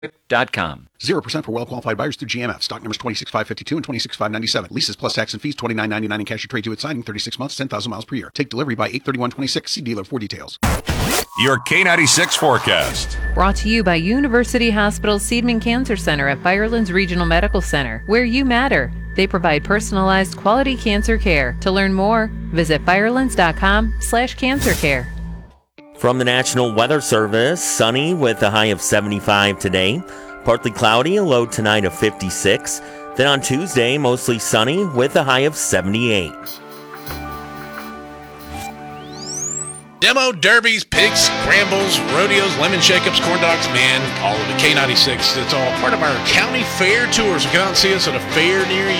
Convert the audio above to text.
Fire.com. 0% for well-qualified buyers through GMF. Stock numbers 26552 and 26597. Leases plus tax and fees $29.99 in cash or trade to its signing, 36 months, 10,000 miles per year. Take delivery by 8/31/26. See dealer for details. Your K96 forecast. Brought to you by University Hospital Seidman Cancer Center at Firelands Regional Medical Center, where you matter. They provide personalized quality cancer care. To learn more, visit firelands.com/cancercare. From the National Weather Service, sunny with a high of 75 today. Partly cloudy, a low tonight of 56. Then on Tuesday, mostly sunny with a high of 78. Demo, derbies, pigs, scrambles, rodeos, lemon shakeups, corn dogs, man, all of the K96. It's all part of our county fair tours. So come out and see us at a fair near you.